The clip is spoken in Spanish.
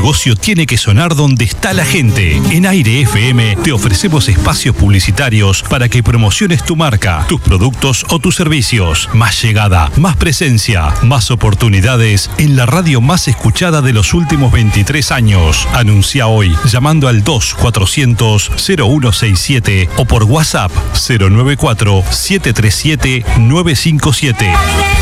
negocio tiene que sonar donde está la gente. En Aire FM te ofrecemos espacios publicitarios para que promociones tu marca, tus productos o tus servicios. Más llegada, más presencia, más oportunidades en la radio más escuchada de los últimos 23 años. Anuncia hoy llamando al 2400-0167 o por WhatsApp 094-737-957.